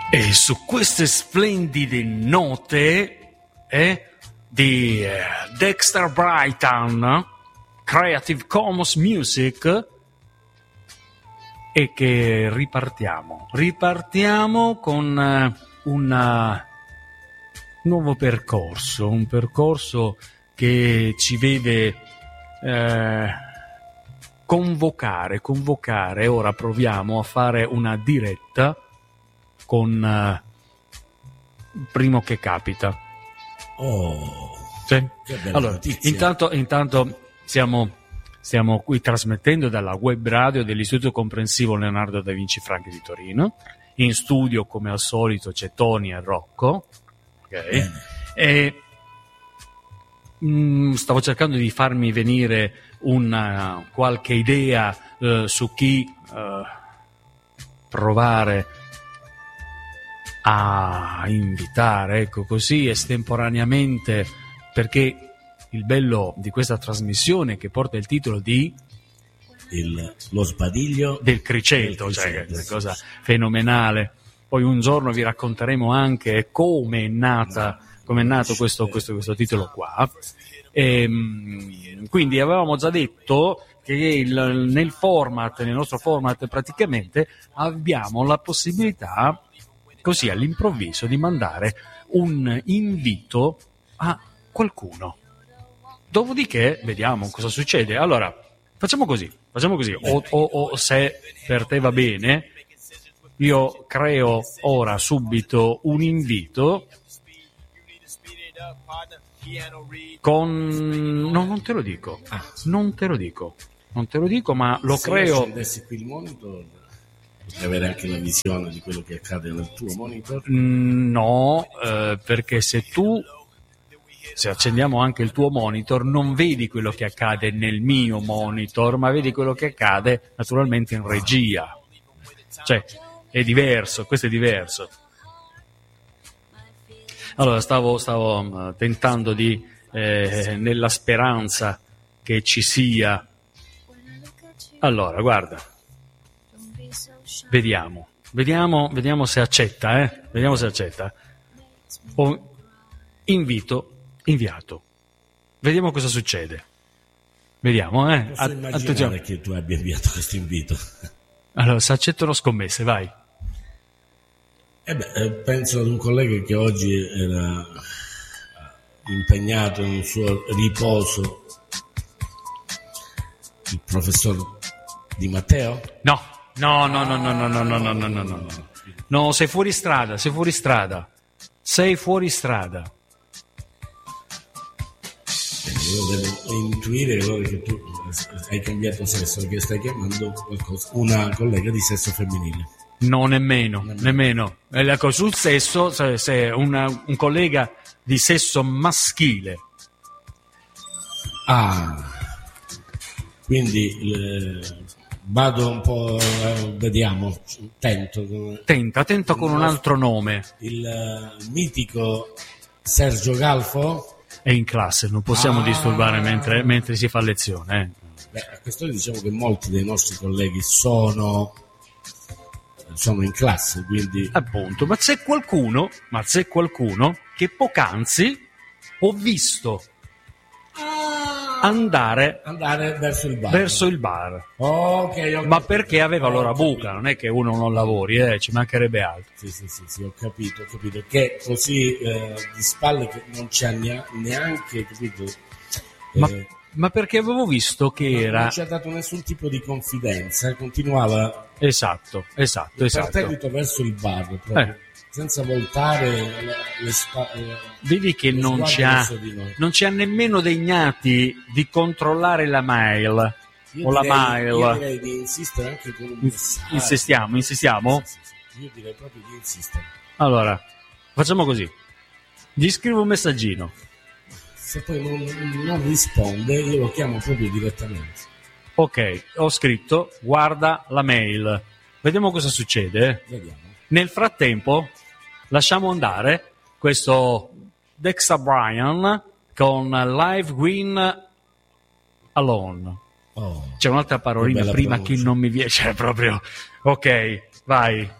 E su queste splendide note di Dexter Brighton, Creative Commons Music, e che ripartiamo con un nuovo percorso, un percorso che ci vede convocare. Ora proviamo a fare una diretta con il primo che capita. Sì? Allora, intanto stiamo qui trasmettendo dalla web radio dell'Istituto Comprensivo Leonardo da Vinci Franchi di Torino. In studio, come al solito, c'è Tony e Rocco. Okay. E stavo cercando di farmi venire qualche idea su chi provare a invitare, ecco, così estemporaneamente, perché il bello di questa trasmissione, che porta il titolo di lo sbadiglio del criceto, cioè una cosa fenomenale. Poi un giorno vi racconteremo anche come è nato questo titolo qua. Quindi avevamo già detto che nel nostro format praticamente abbiamo la possibilità, così all'improvviso, di mandare un invito a qualcuno. Dopodiché vediamo cosa succede. Allora, facciamo così. O se per te va bene, io creo ora subito un invito con... No, non te lo dico. Non te lo dico, ma lo creo... Se avessi qui il monitor, potrei avere anche la visione di quello che accade nel tuo monitor? No, perché se accendiamo anche il tuo monitor, non vedi quello che accade nel mio monitor, ma vedi quello che accade naturalmente in regia. Cioè, è diverso, questo è diverso. Allora, stavo tentando di, nella speranza che ci sia. Allora, guarda, vediamo se accetta, Vediamo se accetta. Invito inviato. Vediamo cosa succede. Vediamo, Posso immaginare che tu abbia inviato questo invito. Allora, se accettano scommesse, vai. Penso ad un collega che oggi era impegnato in un suo riposo, il professor Di Matteo? No, sei fuori strada. Io devo intuire che tu hai cambiato sesso, perché stai chiamando una collega di sesso femminile. No, nemmeno. Ecco, sul sesso, se un collega di sesso maschile. Quindi vado un po', vediamo, Tenta con un altro nome. Il mitico Sergio Galfo è in classe, non possiamo disturbare mentre si fa lezione. A questo diciamo che molti dei nostri colleghi sono in classe, quindi appunto, ma c'è qualcuno che poc'anzi ho visto andare verso il bar. Okay. Ma perché aveva l'ora buca, non è che uno non lavori, ci mancherebbe altro. Sì, ho capito che così di spalle che non c'ha neanche capito. Ma perché avevo visto che non ci ha dato nessun tipo di confidenza, continuava esatto perseguito verso il bar proprio, senza voltare le spalle. Vedi che non ci ha nemmeno degnati di controllare la mail. Io direi di insistere anche con un messaggio. Insistiamo? Sì. Io direi proprio di insistere. Allora, facciamo così. Gli scrivo un messaggino. Se poi non risponde, io lo chiamo proprio direttamente. Ok, ho scritto, guarda la mail. Vediamo cosa succede. Vediamo. Nel frattempo, lasciamo andare questo Dexter Brighton con Live Green Alone. C'è un'altra parolina prima che non mi viene, cioè proprio. Ok, vai.